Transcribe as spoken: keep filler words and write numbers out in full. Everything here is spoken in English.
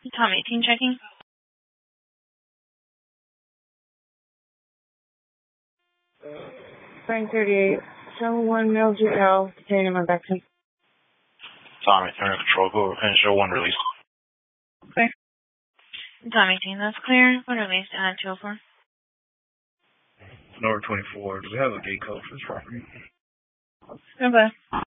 Tom eighteen checking. Frank thirty-eight, show one L G L, detained in my backseat. Tom eighteen, control, go and show one release. Okay. Tom eighteen, that's clear. One release at two oh four. Number twenty-four, do we have a gate code for this property? Goodbye.